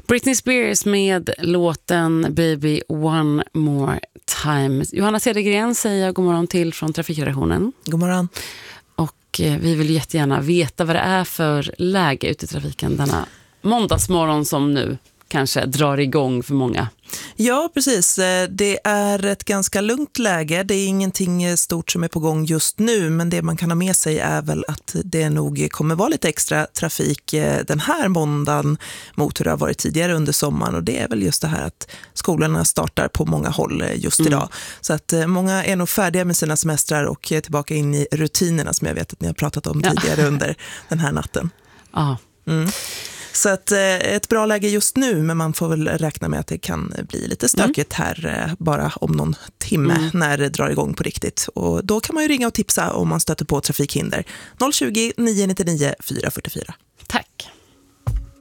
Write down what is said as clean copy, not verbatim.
Britney Spears med låten Baby One More Time. Johanna Cedergren säger god morgon till från Trafikredaktionen. God morgon. Och vi vill jättegärna veta vad det är för läge ute i trafiken denna måndagsmorgon som nu kanske drar igång för många. Ja, precis. Det är ett ganska lugnt läge. Det är ingenting stort som är på gång just nu, men det man kan ha med sig är väl att det nog kommer vara lite extra trafik den här måndagen mot hur det har varit tidigare under sommaren, och det är väl just det här att skolorna startar på många håll just idag. Så att många är nog färdiga med sina semestrar och är tillbaka in i rutinerna som jag vet att ni har pratat om tidigare under den här natten. Ja. Så att ett bra läge just nu, men man får väl räkna med att det kan bli lite stökigt här bara om någon timme när det drar igång på riktigt. Och då kan man ju ringa och tipsa om man stöter på trafikhinder. 020 999 444. Tack.